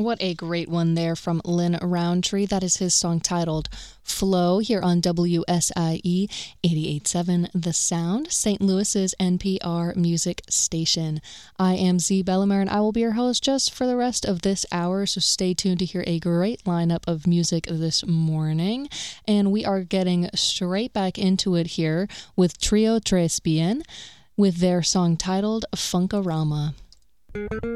What a great one there from Lynn Roundtree. That is his song titled Flow here on WSIE 88.7 The Sound, St. Louis's NPR music station. I am Z Bellamere, and I will be your host just for the rest of this hour, so stay tuned to hear a great lineup of music this morning. And we are getting straight back into it here with Trio Tres Bien with their song titled Funkarama.